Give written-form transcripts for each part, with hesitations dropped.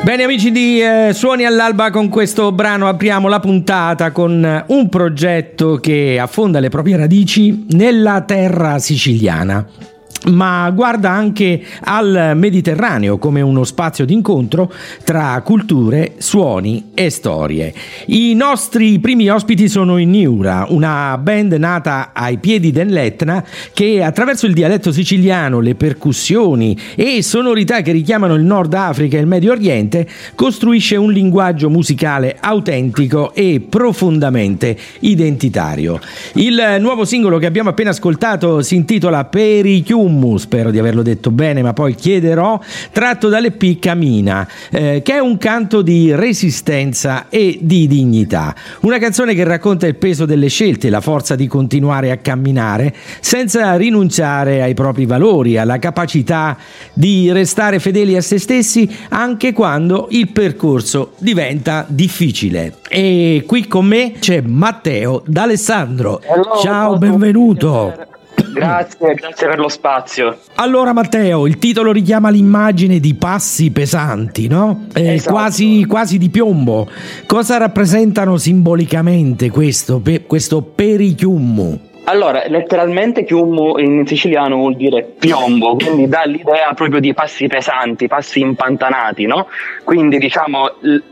Bene amici di Suoni all'Alba, con questo brano apriamo la puntata con un progetto che affonda le proprie radici nella terra siciliana, ma guarda anche al Mediterraneo come uno spazio d'incontro tra culture, suoni e storie. I nostri primi ospiti sono i Niura, una band nata ai piedi dell'Etna che attraverso il dialetto siciliano, le percussioni e sonorità che richiamano il Nord Africa e il Medio Oriente costruisce un linguaggio musicale autentico e profondamente identitario. Il nuovo singolo che abbiamo appena ascoltato si intitola Perichium, spero di averlo detto bene, ma poi chiederò, tratto dall'EP Camina, che è un canto di resistenza e di dignità. Una canzone che racconta il peso delle scelte, la forza di continuare a camminare senza rinunciare ai propri valori, alla capacità di restare fedeli a se stessi anche quando il percorso diventa difficile. E qui con me c'è Matteo D'Alessandro. Hello, ciao, benvenuto. Grazie per lo spazio. Allora Matteo, il titolo richiama l'immagine di passi pesanti, no? Esatto. Quasi di piombo. Cosa rappresentano simbolicamente questo perichiummu? Allora, letteralmente chiummu in siciliano vuol dire piombo, quindi dà l'idea proprio di passi pesanti, passi impantanati, no? Quindi diciamo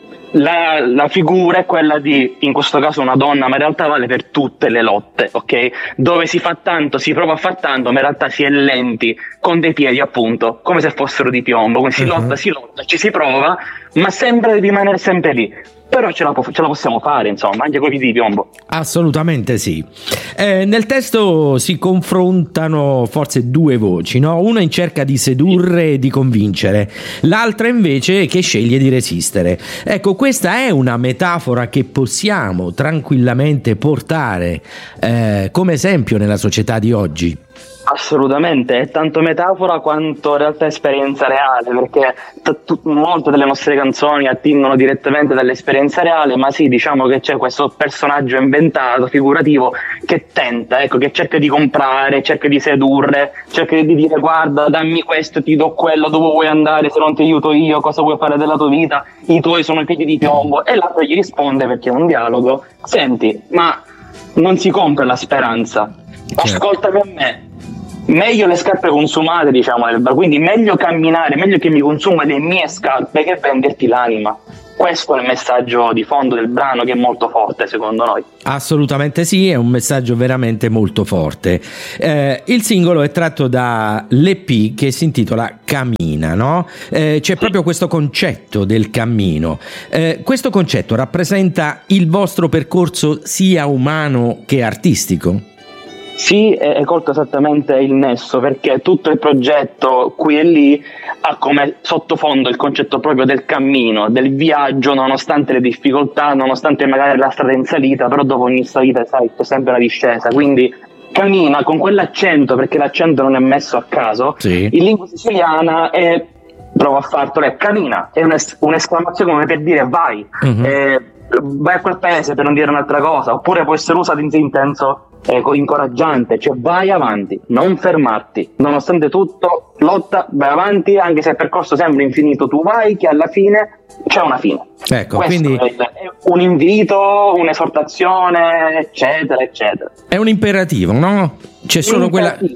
la figura è quella di, in questo caso una donna, ma in realtà vale per tutte le lotte, ok? Dove si fa tanto, si prova a far tanto, ma in realtà si è lenti, con dei piedi appunto, come se fossero di piombo, quindi si lotta, ci si prova, ma sempre rimanere sempre lì. Però ce la possiamo fare, insomma, anche con i piedi di piombo. Assolutamente sì. Nel testo si confrontano forse due voci, no? Una in cerca di sedurre e di convincere, l'altra invece che sceglie di resistere. Ecco, questa è una metafora che possiamo tranquillamente portare come esempio nella società di oggi. Assolutamente, è tanto metafora quanto in realtà esperienza reale, perché molte delle nostre canzoni attingono direttamente dall'esperienza reale, ma sì, diciamo che c'è questo personaggio inventato, figurativo, che tenta, ecco, che cerca di comprare, cerca di sedurre, cerca di dire guarda, dammi questo, ti do quello, dove vuoi andare, se non ti aiuto io, cosa vuoi fare della tua vita, i tuoi sono i piedi di piombo, e l'altro gli risponde, perché è un dialogo, senti, ma non si compra la speranza, ascoltami a me. Meglio le scarpe consumate, diciamo, nel bar, quindi meglio camminare, meglio che mi consuma le mie scarpe che venderti l'anima. Questo è il messaggio di fondo del brano, che è molto forte secondo noi. Assolutamente sì, è un messaggio veramente molto forte. Il singolo è tratto da l'EP che si intitola Camina, no? C'è proprio questo concetto del cammino. Questo concetto rappresenta il vostro percorso sia umano che artistico? Sì, è colto esattamente il nesso, perché tutto il progetto qui e lì ha come sottofondo il concetto proprio del cammino, del viaggio, nonostante le difficoltà, nonostante magari la strada in salita, però dopo ogni salita, sai, c'è sempre una discesa, quindi cammina con quell'accento, perché l'accento non è messo a caso, sì. In lingua siciliana è, provo a fartelo, è camina, è un'esclamazione come per dire vai, vai a quel paese, per non dire un'altra cosa, oppure può essere usato in senso incoraggiante, cioè vai avanti, non fermarti, nonostante tutto lotta, vai avanti, anche se il percorso sembra infinito, tu vai che alla fine c'è una fine. Ecco, questo quindi è un invito, un'esortazione, eccetera eccetera. È un imperativo, no? C'è solo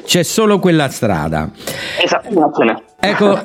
quella strada. Esatto. Ecco,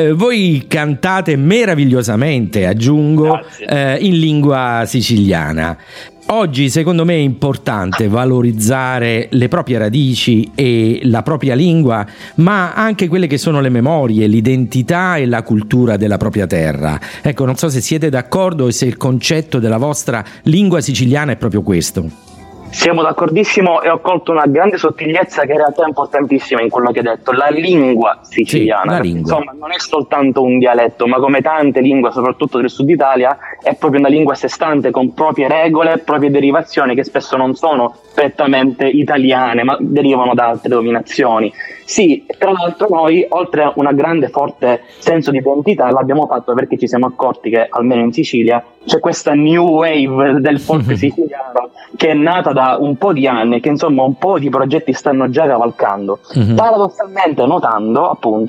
voi cantate meravigliosamente, aggiungo, in lingua siciliana. Oggi secondo me è importante valorizzare le proprie radici e la propria lingua, ma anche quelle che sono le memorie, l'identità e la cultura della propria terra. Ecco, non so se siete d'accordo e se il concetto della vostra lingua siciliana è proprio questo. Siamo d'accordissimo, e ho colto una grande sottigliezza che in realtà è importantissima in quello che hai detto, la lingua siciliana. Sì, la lingua. Insomma, non è soltanto un dialetto, ma come tante lingue, soprattutto del sud Italia, è proprio una lingua a sé stante, con proprie regole, proprie derivazioni che spesso non sono prettamente italiane, ma derivano da altre dominazioni. Sì, tra l'altro noi, oltre a una grande forte senso di identità, l'abbiamo fatto perché ci siamo accorti che, almeno in Sicilia, c'è questa new wave del folk siciliano che è nata da un po' di anni e che insomma un po' di progetti stanno già cavalcando. Paradossalmente notando appunto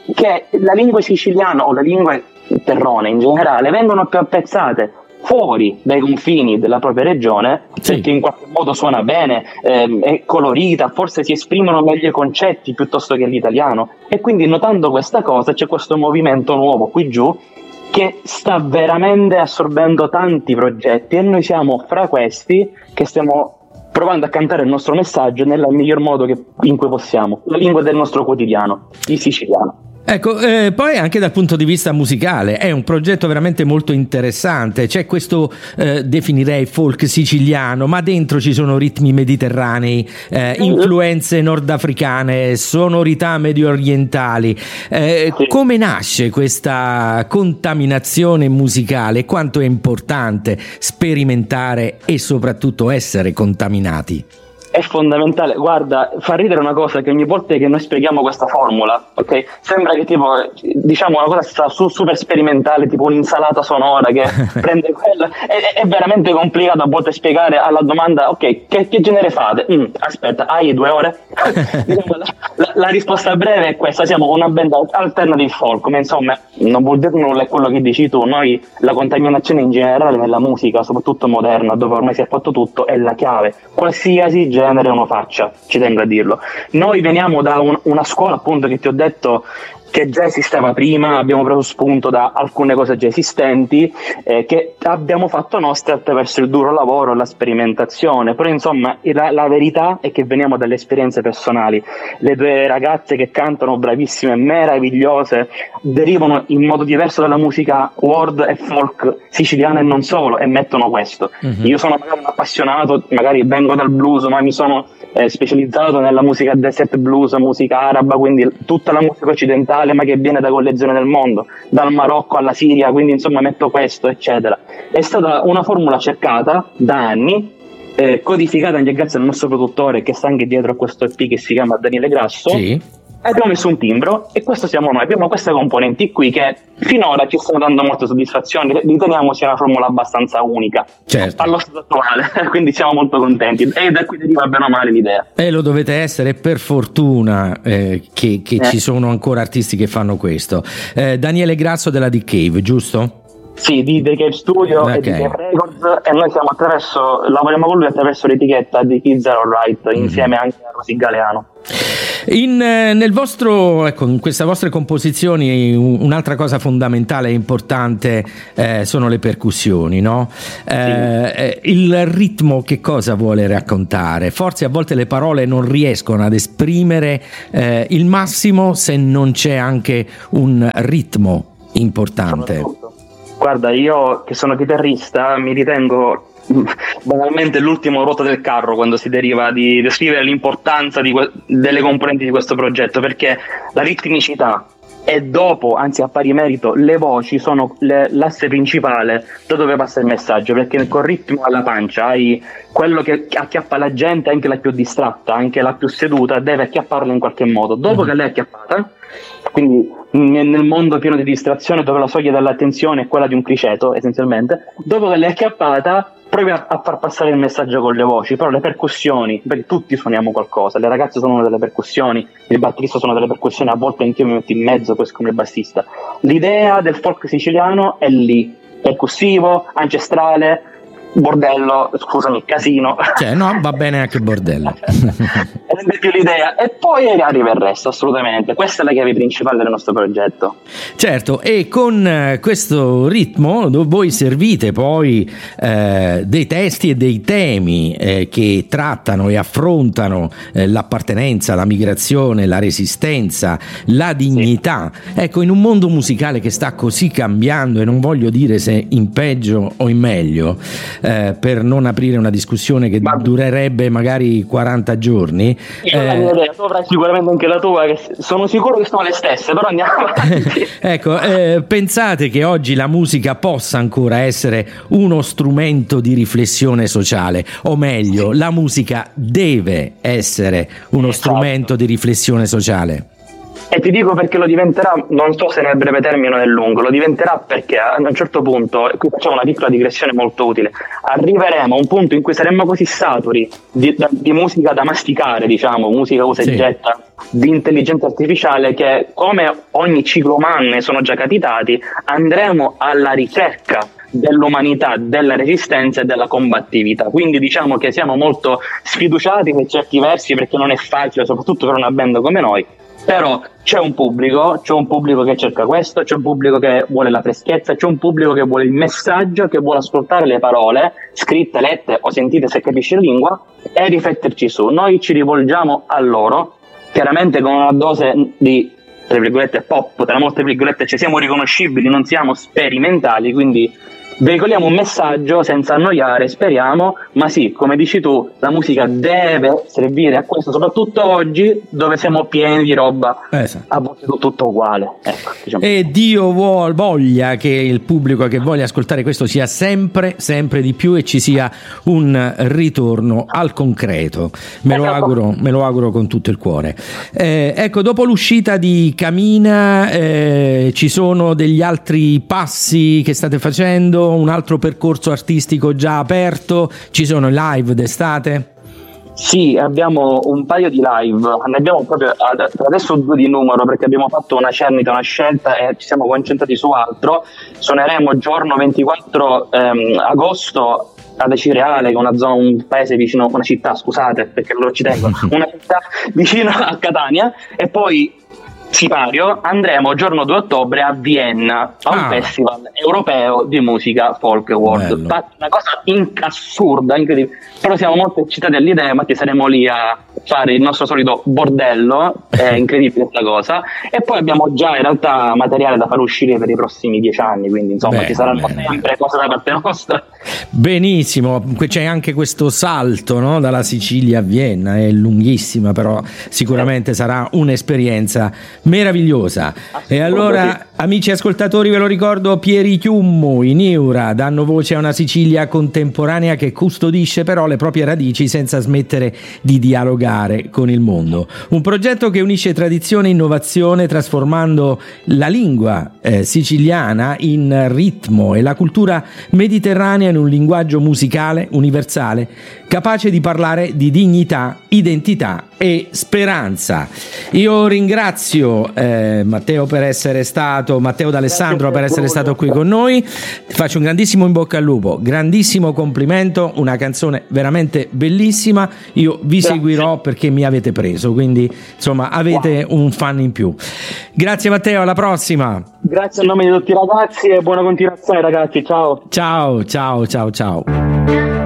che la lingua siciliana o le lingue terrone in generale vengono più apprezzate fuori dai confini della propria regione, sì, perché in qualche modo suona bene, è colorita, forse si esprimono meglio i concetti piuttosto che l'italiano, e quindi notando questa cosa c'è questo movimento nuovo qui giù che sta veramente assorbendo tanti progetti, e noi siamo fra questi che stiamo provando a cantare il nostro messaggio nel miglior modo in cui possiamo, la lingua del nostro quotidiano, il siciliano. Ecco, poi anche dal punto di vista musicale è un progetto veramente molto interessante. C'è questo definirei folk siciliano, ma dentro ci sono ritmi mediterranei, influenze nordafricane, sonorità medio orientali. Come nasce questa contaminazione musicale? Quanto è importante sperimentare e soprattutto essere contaminati? È fondamentale. Guarda, fa ridere una cosa, che ogni volta che noi spieghiamo questa formula, ok, sembra che tipo diciamo una cosa super sperimentale, tipo un'insalata sonora che prende quella, è veramente complicato a volte spiegare alla domanda, ok, che genere fate? Aspetta, hai 2 ore? Diciamo, la risposta breve è questa: siamo una band alternative folk, ma insomma non vuol dire nulla, è quello che dici tu. Noi la contaminazione in generale nella musica, soprattutto moderna, dove ormai si è fatto tutto, è la chiave. Qualsiasi genere uno faccia, ci tengo a dirlo. Noi veniamo da una scuola, appunto, che ti ho detto che già esisteva prima, abbiamo preso spunto da alcune cose già esistenti, che abbiamo fatto nostre attraverso il duro lavoro e la sperimentazione. Però insomma la verità è che veniamo dalle esperienze personali. Le 2 ragazze che cantano, bravissime, meravigliose, derivano in modo diverso dalla musica world e folk siciliana e non solo, e mettono questo. Io sono magari un appassionato, magari vengo dal blues, ma mi sono specializzato nella musica desert blues, musica araba, quindi tutta la musica occidentale, ma che viene da quelle zone del mondo, dal Marocco alla Siria, quindi insomma metto questo, eccetera. È stata una formula cercata da anni, codificata anche grazie al nostro produttore che sta anche dietro a questo EP, che si chiama Daniele Grasso. Sì. Abbiamo messo un timbro, e questo siamo noi. Abbiamo queste componenti qui che finora ci stanno dando molte soddisfazioni, riteniamo sia una formula abbastanza unica, certo, allo stato attuale, quindi siamo molto contenti, e da qui deriva bene o male l'idea. E lo dovete essere, per fortuna che ci sono ancora artisti che fanno questo. Daniele Grasso della The Cave, giusto? Sì, di The Cave Studio, okay, e di Cave Records, e noi lavoriamo con lui attraverso l'etichetta di Kids Are Alright, insieme anche a Rosy Galeano. Nel vostro, ecco, in queste vostre composizioni un'altra cosa fondamentale e importante sono le percussioni, no? Il ritmo che cosa vuole raccontare? Forse a volte le parole non riescono ad esprimere il massimo se non c'è anche un ritmo importante. Guarda, io che sono chitarrista mi ritengo banalmente l'ultimo ruota del carro quando si deriva di descrivere l'importanza delle componenti di questo progetto, perché la ritmicità e dopo, anzi a pari merito, le voci sono l'asse principale da dove passa il messaggio, perché col ritmo alla pancia hai quello che acchiappa la gente, anche la più distratta, anche la più seduta, deve acchiapparla in qualche modo. Dopo che l'hai acchiappata, quindi nel mondo pieno di distrazione, dove la soglia dell'attenzione è quella di un criceto essenzialmente, dopo che l'hai acchiappata provi a far passare il messaggio con le voci. Però le percussioni, perché tutti suoniamo qualcosa, le ragazze sono delle percussioni, il batterista suona delle percussioni, a volte anche io mi metto in mezzo come il bassista. L'idea del folk siciliano è lì, percussivo, ancestrale, bordello, scusami, casino. Cioè, no, va bene anche bordello. È più l'idea, e poi arriva il resto, assolutamente. Questa è la chiave principale del nostro progetto. Certo, e con questo ritmo voi servite poi dei testi e dei temi che trattano e affrontano l'appartenenza, la migrazione, la resistenza, la dignità. Sì. Ecco, in un mondo musicale che sta così cambiando, e non voglio dire se in peggio o in meglio, per non aprire una discussione che durerebbe magari 40 giorni. La mia idea, tu avrai sicuramente anche la tua, che sono sicuro che sono le stesse, però andiamo avanti. Ecco, pensate che oggi la musica possa ancora essere uno strumento di riflessione sociale, o meglio, la musica deve essere uno strumento di riflessione sociale? E ti dico perché lo diventerà, non so se nel breve termine o nel lungo, lo diventerà perché a un certo punto, e qui facciamo una piccola digressione molto utile, arriveremo a un punto in cui saremmo così saturi di musica da masticare, diciamo, musica usa e getta, di intelligenza artificiale, che come ogni ciclo umano ne sono già capitati, andremo alla ricerca dell'umanità, della resistenza e della combattività. Quindi diciamo che siamo molto sfiduciati per certi versi, perché non è facile, soprattutto per una band come noi. Però c'è un pubblico che cerca questo, c'è un pubblico che vuole la freschezza, c'è un pubblico che vuole il messaggio, che vuole ascoltare le parole scritte, lette o sentite se capisce la lingua e rifletterci su. Noi ci rivolgiamo a loro, chiaramente con una dose di, tra virgolette, pop, tra molte virgolette, ci siamo riconoscibili, non siamo sperimentali, quindi veicoliamo un messaggio senza annoiare, speriamo, ma sì, come dici tu, la musica deve servire a questo, soprattutto oggi dove siamo pieni di roba, a volte tutto uguale. Ecco, diciamo. E Dio voglia che il pubblico che voglia ascoltare questo sia sempre di più e ci sia un ritorno al concreto. Me lo auguro con tutto il cuore. Ecco, dopo l'uscita di Camina ci sono degli altri passi che state facendo? Un altro percorso artistico già aperto? Ci sono live d'estate? Sì, abbiamo un paio di live, ne abbiamo proprio adesso 2 di numero, perché abbiamo fatto una cernita, una scelta e ci siamo concentrati su altro. Suoneremo giorno 24 agosto ad Acireale, che è una zona, un paese vicino, una città, scusate perché loro ci tengono, una città vicino a Catania, e poi Sipario andremo giorno 2 ottobre a Vienna a un festival europeo di musica folk world. Una cosa assurda, incredibile, però siamo molto eccitati all'idea, ma saremo lì a fare il nostro solito bordello, è incredibile questa cosa. E poi abbiamo già in realtà materiale da far uscire per i prossimi 10 anni, quindi insomma ci saranno sempre cose da parte nostra. Benissimo, c'è anche questo salto, no? Dalla Sicilia a Vienna, è lunghissima, però sicuramente sarà un'esperienza meravigliosa. E allora, amici ascoltatori, ve lo ricordo, Pieri Chiummu, i Niura danno voce a una Sicilia contemporanea che custodisce però le proprie radici senza smettere di dialogare con il mondo. Un progetto che unisce tradizione e innovazione, trasformando la lingua siciliana in ritmo e la cultura mediterranea in un linguaggio musicale universale, capace di parlare di dignità, identità e speranza. Io ringrazio Matteo D'Alessandro per essere stato qui con noi. Ti faccio un grandissimo in bocca al lupo, grandissimo complimento, una canzone veramente bellissima. Io vi seguirò perché mi avete preso, quindi insomma avete un fan in più. Grazie Matteo, alla prossima. Grazie a nome di tutti i ragazzi e buona continuazione ragazzi, ciao. Ciao.